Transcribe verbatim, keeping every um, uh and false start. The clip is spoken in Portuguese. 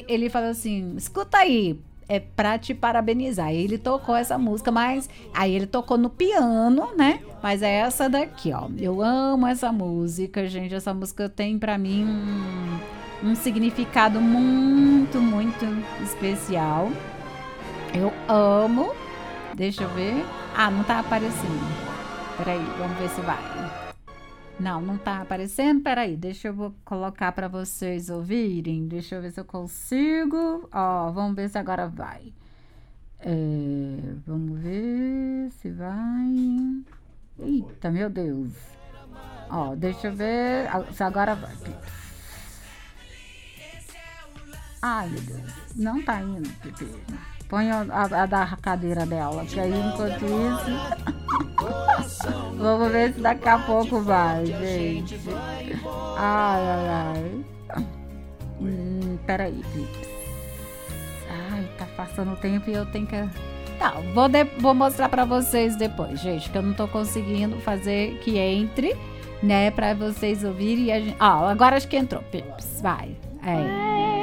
ele falou assim, escuta aí, é pra te parabenizar. Aí ele tocou essa música, mas aí ele tocou no piano, né? Mas é essa daqui, ó. Eu amo essa música, gente. Essa música tem pra mim um, um significado muito, muito especial. Eu amo. Deixa eu ver. Ah, não tá aparecendo. Peraí, vamos ver se vai. Não, não tá aparecendo. Peraí, deixa eu vou colocar pra vocês ouvirem. Deixa eu ver se eu consigo. Ó, vamos ver se agora vai. É, vamos ver se vai. Eita, meu Deus. Ó, deixa eu ver se agora vai. Ai, meu Deus. Não tá indo, Pepe. Põe a, a, a da cadeira dela, que aí enquanto isso. Vamos ver se daqui a pouco vai, gente. Ai, ai, ai. Hum, peraí, Pips. Ai, tá passando o tempo e eu tenho que. Tá, vou, de... vou mostrar pra vocês depois, gente, que eu não tô conseguindo fazer que entre, né, pra vocês ouvirem. E a gente... Ó, agora acho que entrou, Pips. Vai. É.